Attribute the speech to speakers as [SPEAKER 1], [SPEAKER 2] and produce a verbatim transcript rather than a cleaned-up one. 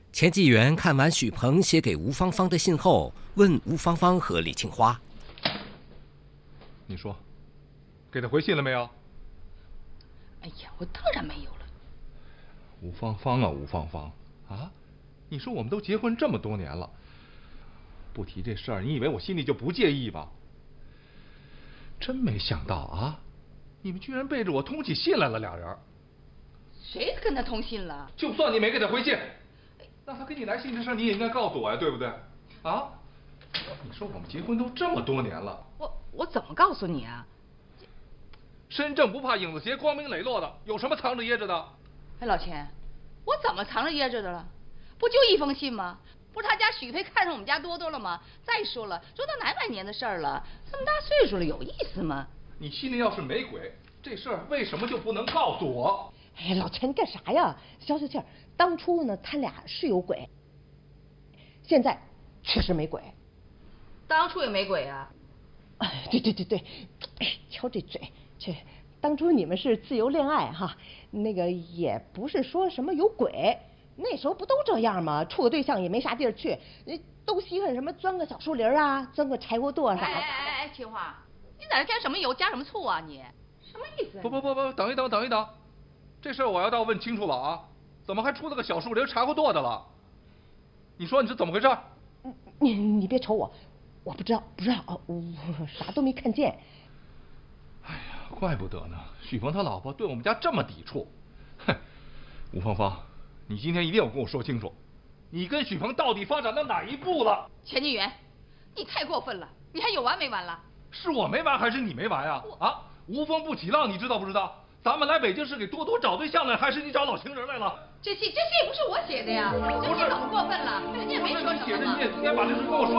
[SPEAKER 1] 前纪元看完许鹏写给吴芳芳的信后，问吴芳芳和李庆花：“
[SPEAKER 2] 你说，给他回信了没有？”“
[SPEAKER 3] 哎呀，我当然没有了。”“
[SPEAKER 2] 吴芳芳啊，吴芳芳啊，你说我们都结婚这么多年了，不提这事儿，你以为我心里就不介意吧？真没想到啊，你们居然背着我通起信来了，俩人。”“
[SPEAKER 3] 谁跟他通信了？”“
[SPEAKER 2] 就算你没给他回信。”“那他跟你来信这事，你也应该告诉我呀，对不对？啊，你说我们结婚都这么多年了，
[SPEAKER 3] 我我怎么告诉你啊？
[SPEAKER 2] 身正不怕影子斜，光明磊落的，有什么藏着掖着的？”“
[SPEAKER 3] 哎，老钱，我怎么藏着掖着的了？不就一封信吗？不是他家许飞看上我们家多多了吗？再说了，都到哪百年的事儿了，这么大岁数了，有意思吗？”“
[SPEAKER 2] 你心里要是没鬼，这事儿为什么就不能告诉我？”“
[SPEAKER 4] 哎，老钱，你干啥呀？消消气儿。当初呢，他俩是有鬼，现在确实没鬼。”“
[SPEAKER 3] 当初也没鬼啊。”“
[SPEAKER 4] 哎，对对对对，哎，瞧这嘴，这当初你们是自由恋爱哈，那个也不是说什么有鬼，那时候不都这样吗？处个对象也没啥地儿去，都稀罕什么钻个小树林啊，钻个柴火垛啥的。”“
[SPEAKER 3] 哎哎哎，青花，你在这添什么油加什么醋啊你？什么意思？”“
[SPEAKER 2] 不不不不，等一等，等一等，这事儿我要倒问清楚了啊！怎么还出了个小树林柴火垛的了？你说你是怎么回事？”“
[SPEAKER 4] 你你别瞅我，我不知道不知道，我啥都没看见。”“
[SPEAKER 2] 哎呀，怪不得呢，许鹏他老婆对我们家这么抵触。哼，吴芳芳，你今天一定要跟我说清楚，你跟许鹏到底发展到哪一步了？”“
[SPEAKER 3] 钱金元，你太过分了，你还有完没完了？”“
[SPEAKER 2] 是我没完还是你没完呀？啊，无风不起浪，你知道不知道？咱们来北京是给多多找对象来，还是你找老情人来了？”“
[SPEAKER 3] 这信这信不是我写的呀，这信怎么过分了？你也没说什么嘛。”“
[SPEAKER 2] 你也应该把这事跟我说。”